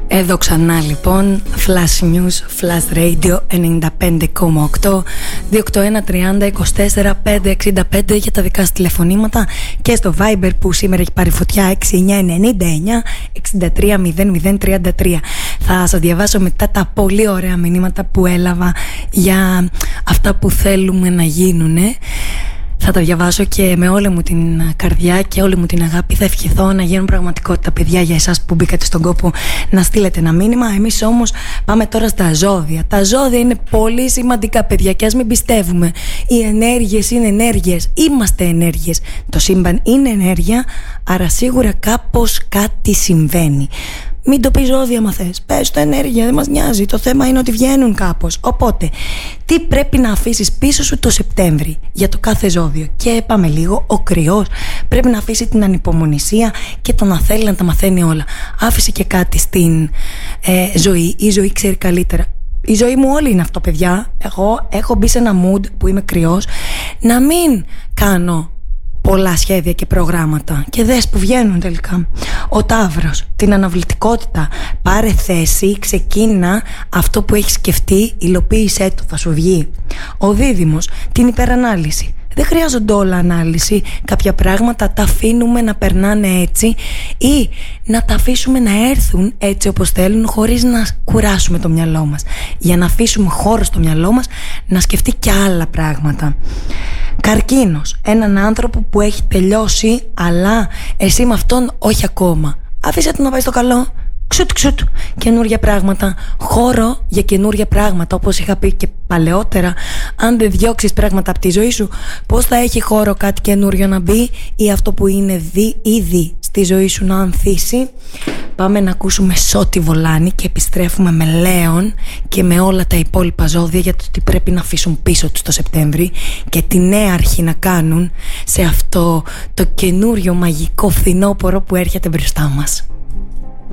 Εδώ ξανά λοιπόν, Flash News, Flash Radio 95,8 281-30-24-565 για τα δικά σας τηλεφωνήματα και στο Viber που σήμερα έχει πάρει φωτιά 6999-630033. Θα σας διαβάσω μετά τα πολύ ωραία μηνύματα που έλαβα για αυτά που θέλουμε να γίνουνε. Θα τα διαβάσω και με όλη μου την καρδιά και όλη μου την αγάπη. Θα ευχηθώ να γίνουν πραγματικότητα, παιδιά, για εσάς που μπήκατε στον κόπο να στείλετε ένα μήνυμα. Εμείς όμως πάμε τώρα στα ζώδια. Τα ζώδια είναι πολύ σημαντικά, παιδιά, και ας μην πιστεύουμε. Οι ενέργειες είναι ενέργειες. Είμαστε ενέργειες. Το σύμπαν είναι ενέργεια, άρα σίγουρα κάπως κάτι συμβαίνει. Μην το πεις ζώδια άμα θες. Πες το ενέργεια, δεν μας νοιάζει. Το θέμα είναι ότι βγαίνουν κάπως. Οπότε, τι πρέπει να αφήσεις πίσω σου το Σεπτέμβρη για το κάθε ζώδιο? Και πάμε λίγο. Ο Κρυός πρέπει να αφήσει την ανυπομονησία και το να θέλει να τα μαθαίνει όλα. Άφησε και κάτι στην ζωή. Η ζωή ξέρει καλύτερα. Η ζωή μου όλη είναι αυτό, παιδιά. Εγώ έχω μπει σε ένα mood που είμαι Κρυός να μην κάνω πολλά σχέδια και προγράμματα. Και δες που βγαίνουν τελικά. Ο Ταύρος, την αναβλητικότητα. Πάρε θέση, ξεκίνα αυτό που έχεις σκεφτεί, υλοποίησέ το, θα σου βγει. Ο Δίδυμος, την υπερανάλυση. Δεν χρειάζονται όλα ανάλυση. Κάποια πράγματα τα αφήνουμε να περνάνε έτσι ή να τα αφήσουμε να έρθουν έτσι όπως θέλουν, χωρίς να κουράσουμε το μυαλό μας, για να αφήσουμε χώρο στο μυαλό μας να σκεφτεί και άλλα πράγματα. Καρκίνος, έναν άνθρωπο που έχει τελειώσει, αλλά εσύ με αυτόν όχι ακόμα. Αφήστε το να πάει στο καλό. Ξουτ, καινούργια πράγματα. Χώρο για καινούργια πράγματα. Όπως είχα πει και παλαιότερα, αν δεν διώξεις πράγματα από τη ζωή σου, πώς θα έχει χώρο κάτι καινούριο να μπει ή αυτό που είναι ήδη στη ζωή σου να ανθίσει? Πάμε να ακούσουμε Σώτη Βολάνη και επιστρέφουμε με Λέων και με όλα τα υπόλοιπα ζώδια για το τι πρέπει να αφήσουν πίσω τους το Σεπτέμβρη και τη νέα αρχή να κάνουν σε αυτό το καινούριο μαγικό φθινόπωρο που έρχεται μπροστά μας.